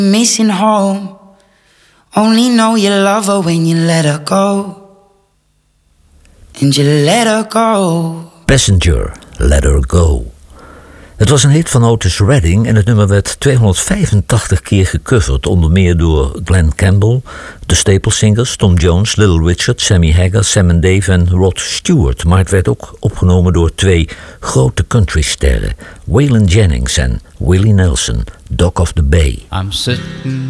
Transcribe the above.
Missing home. Only know you love her when you let her go. And you let her go. Passenger, Let Her Go. Het was een hit van Otis Redding en het nummer werd 285 keer gecoverd, onder meer door Glenn Campbell, de Staple Singers, Tom Jones, Little Richard, Sammy Hagar, Sam & Dave en Rod Stewart. Maar het werd ook opgenomen door twee grote countrysterren, Waylon Jennings en Willie Nelson, Dock of the Bay. I'm sitting